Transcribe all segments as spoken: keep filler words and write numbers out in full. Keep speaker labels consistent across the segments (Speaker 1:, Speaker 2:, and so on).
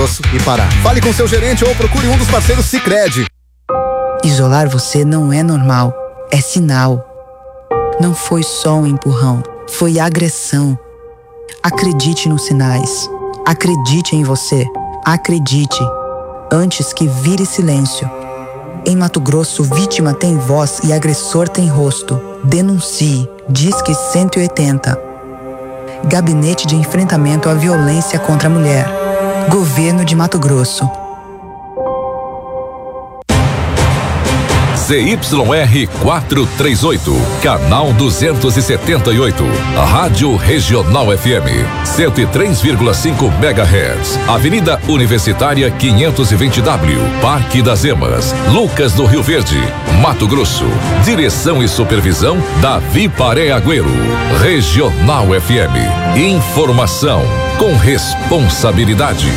Speaker 1: Grosso e Pará. Fale com seu gerente ou procure um dos parceiros Sicredi.
Speaker 2: Isolar você não é normal, é sinal. Não foi só um empurrão, foi agressão. Acredite nos sinais. Acredite em você. Acredite. Antes que vire silêncio. Em Mato Grosso, vítima tem voz e agressor tem rosto. Denuncie. Disque cento e oitenta. Gabinete de Enfrentamento à Violência contra a Mulher. Governo de Mato Grosso.
Speaker 3: Z Y R quatrocentos e trinta e oito, canal duzentos e setenta e oito, Rádio Regional F M, cento e três vírgula cinco megahertz, Avenida Universitária quinhentos e vinte W, Parque das Emas, Lucas do Rio Verde, Mato Grosso. Direção e supervisão Davi Paré Agüero. Regional F M, informação com responsabilidade.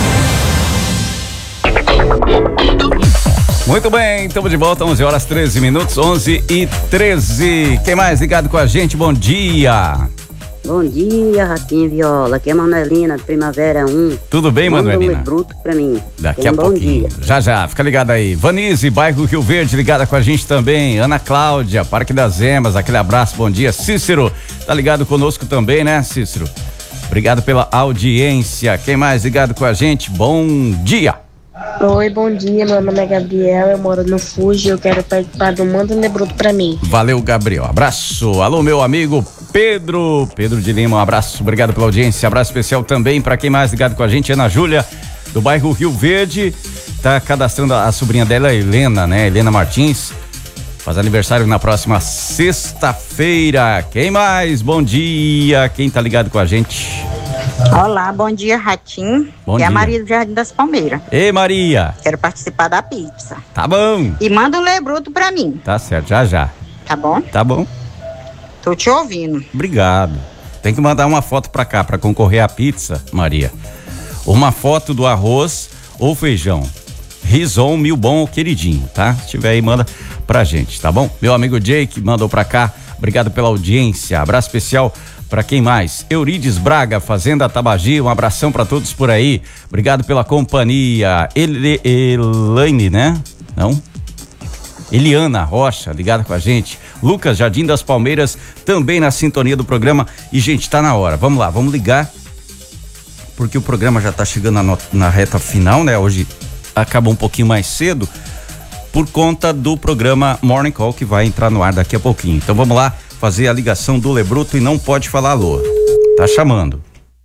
Speaker 4: Muito bem, estamos de volta, onze horas treze minutos, onze e treze. Quem mais ligado com a gente? Bom dia.
Speaker 5: Bom dia, Ratinho Viola. Aqui é a Manuelina, Primavera um.
Speaker 4: Tudo bem,
Speaker 5: Manda
Speaker 4: Manuelina?
Speaker 5: Um bruto pra mim.
Speaker 4: Daqui
Speaker 5: Tenha
Speaker 4: a
Speaker 5: um
Speaker 4: pouquinho.
Speaker 5: Bom dia.
Speaker 4: Já, já, fica ligado aí. Vanise, bairro Rio Verde, ligada com a gente também. Ana Cláudia, Parque das Emas, aquele abraço, bom dia. Cícero, tá ligado conosco também, né, Cícero? Obrigado pela audiência. Quem mais ligado com a gente? Bom dia.
Speaker 6: Oi, bom dia, meu nome é Gabriel, eu moro no Fuji, eu quero participar do Manda um Lebruto pra mim.
Speaker 4: Valeu, Gabriel, abraço. Alô, meu amigo Pedro, Pedro de Lima, um abraço, obrigado pela audiência, abraço especial também para quem mais ligado com a gente, Ana Júlia, do bairro Rio Verde, tá cadastrando a, a sobrinha dela, Helena, né, Helena Martins, faz aniversário na próxima sexta-feira. Quem mais? Bom dia, quem tá ligado com a gente?
Speaker 7: Olá, bom dia, Ratinho.
Speaker 4: Bom
Speaker 7: é
Speaker 4: dia.
Speaker 7: a Maria do Jardim das Palmeiras.
Speaker 4: Ei, Maria.
Speaker 7: Quero participar da pizza.
Speaker 4: Tá bom.
Speaker 7: E manda um lebruto pra mim.
Speaker 4: Tá certo, já já.
Speaker 7: Tá bom?
Speaker 4: Tá bom.
Speaker 7: Tô te ouvindo.
Speaker 4: Obrigado. Tem que mandar uma foto pra cá, pra concorrer à pizza, Maria. Uma foto do arroz ou feijão. Rison, mil bom ou queridinho, tá? Se tiver aí, manda pra gente, tá bom? Meu amigo Jake mandou pra cá. Obrigado pela audiência. Abraço especial pra quem mais? Eurides Braga, Fazenda Tabagi, um abração pra todos por aí. Obrigado pela companhia. Ele, Elaine, né? Não? Eliana Rocha, ligado com a gente. Lucas, Jardim das Palmeiras, também na sintonia do programa. E, gente, tá na hora. Vamos lá, vamos ligar. Porque o programa já tá chegando na, not- na reta final, né? Hoje acaba um pouquinho mais cedo. Por conta do programa Morning Call, que vai entrar no ar daqui a pouquinho. Então vamos lá fazer a ligação do Lebruto e não pode falar alô. Tá chamando.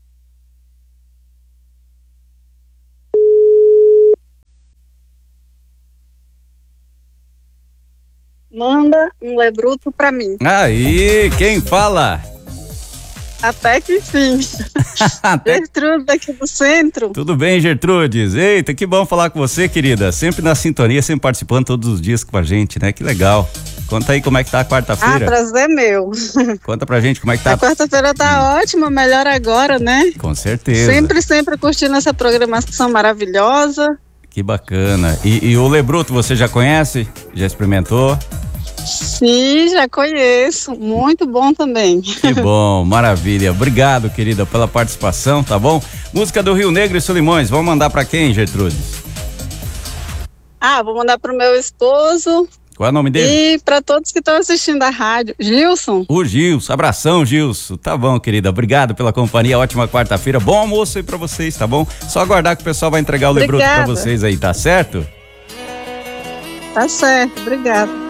Speaker 8: Manda um lebruto pra mim.
Speaker 4: Aí, quem fala?
Speaker 8: Até que enfim.
Speaker 4: Até...
Speaker 8: Gertrude daqui do centro.
Speaker 4: Tudo bem, Gertrudes? Eita, que bom falar com você, querida. Sempre na sintonia, sempre participando todos os dias com a gente, né? Que legal. Conta aí como é que tá a quarta-feira.
Speaker 8: Ah, prazer meu.
Speaker 4: Conta pra gente como é que tá.
Speaker 8: A quarta-feira tá hum. ótima, melhor agora, né?
Speaker 4: Com certeza.
Speaker 8: Sempre, sempre curtindo essa programação maravilhosa.
Speaker 4: Que bacana. E, e o Lebruto, você já conhece? Já experimentou?
Speaker 8: Sim, já conheço. Muito bom também.
Speaker 4: Que bom, maravilha. Obrigado, querida, pela participação, tá bom? Música do Rio Negro e Solimões. Vamos mandar pra quem, Gertrude?
Speaker 8: Ah, vou mandar pro meu esposo.
Speaker 4: Qual é o nome dele?
Speaker 8: E para todos que estão assistindo a rádio. Gilson.
Speaker 4: O Gilson. Abração, Gilson. Tá bom, querida. Obrigado pela companhia. Ótima quarta-feira. Bom almoço aí pra vocês, tá bom? Só aguardar que o pessoal vai entregar o Lebruto pra vocês aí, tá certo?
Speaker 8: Tá certo. Obrigada.